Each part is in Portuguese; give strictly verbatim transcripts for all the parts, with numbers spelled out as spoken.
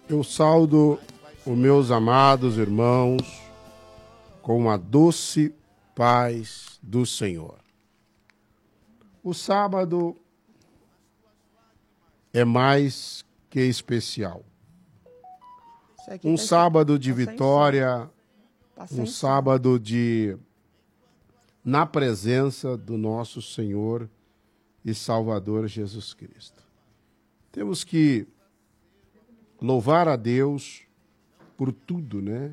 Eu saúdo os meus amados irmãos com a doce paz do Senhor. O sábado é mais que especial. Um sábado de vitória, um sábado de na presença do nosso Senhor e Salvador Jesus Cristo. Temos que louvar a Deus por tudo, né?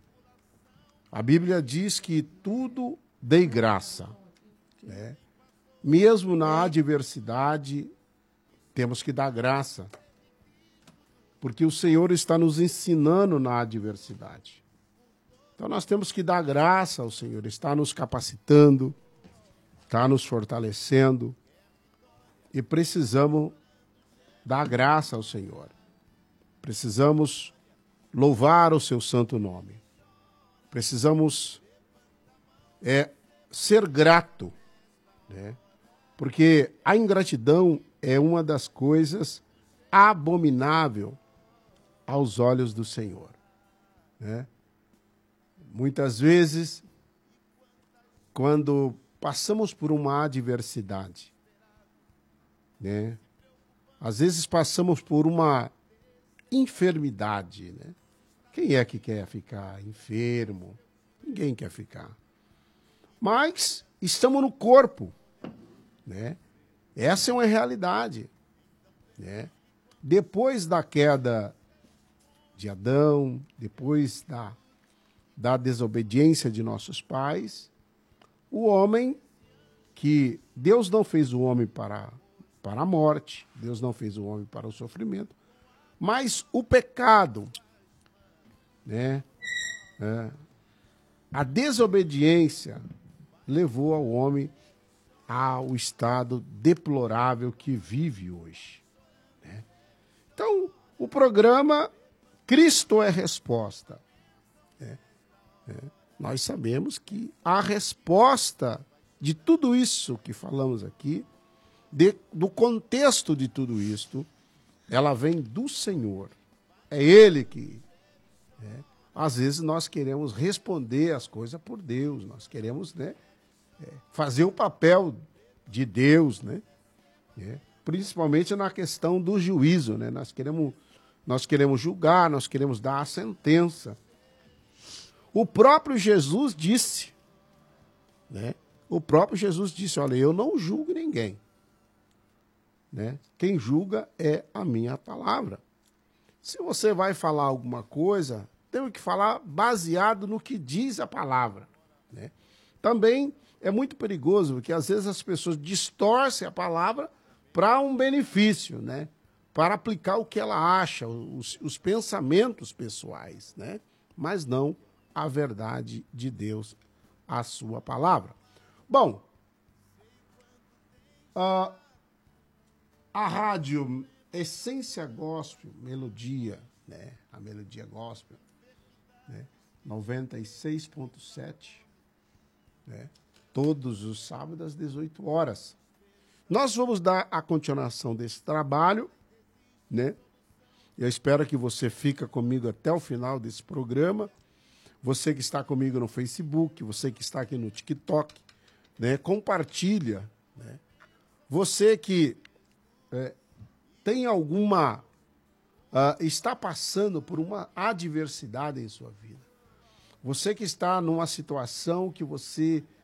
A Bíblia diz que tudo dê graça, né? Mesmo na adversidade, temos que dar graça, porque o Senhor está nos ensinando na adversidade. Então nós temos que dar graça ao Senhor, está nos capacitando, está nos fortalecendo, e precisamos dar graça ao Senhor. Precisamos louvar o seu santo nome. Precisamos é, ser grato, né? Porque a ingratidão é uma das coisas abominável aos olhos do Senhor, né? Muitas vezes, quando passamos por uma adversidade, né? Às vezes passamos por uma enfermidade, né? Quem é que quer ficar enfermo? Ninguém quer ficar. Mas estamos no corpo, né? Essa é uma realidade, né? Depois da queda de Adão, depois da, da desobediência de nossos pais, o homem, que Deus não fez o homem para, para a morte, Deus não fez o homem para o sofrimento, mas o pecado, né? É, a desobediência levou ao homem ao estado deplorável que vive hoje, né? Então, o programa Cristo é Resposta. É, é, nós sabemos que a resposta de tudo isso que falamos aqui, de, do contexto de tudo isto, ela vem do Senhor. É Ele que... É, às vezes nós queremos responder as coisas por Deus, nós queremos, né, é, fazer o papel de Deus, né, é, principalmente na questão do juízo, né, nós queremos, nós queremos julgar, nós queremos dar a sentença. O próprio Jesus disse, né, o próprio Jesus disse, olha, eu não julgo ninguém, né, quem julga é a minha palavra. Se você vai falar alguma coisa, tem que falar baseado no que diz a palavra, né? Também é muito perigoso, porque às vezes as pessoas distorcem a palavra para um benefício, né? Para aplicar o que ela acha, os, os pensamentos pessoais, né? Mas não a verdade de Deus, a sua palavra. Bom, uh, a rádio Essência Gospel, Melodia, né? A Melodia Gospel, né? noventa e seis ponto sete, né? Todos os sábados às dezoito horas. Nós vamos dar a continuação desse trabalho, né? Eu espero que você fique comigo até o final desse programa. Você que está comigo no Facebook, você que está aqui no TikTok, né? Compartilha, né? Você que é, tem alguma... Uh, está passando por uma adversidade em sua vida. Você que está numa situação que você